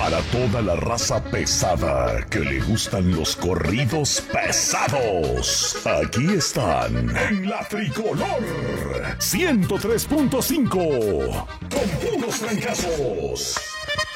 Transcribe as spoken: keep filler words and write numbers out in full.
Para toda la raza pesada que le gustan los corridos pesados, aquí están en la Tricolor ciento tres punto cinco con puros trancazos.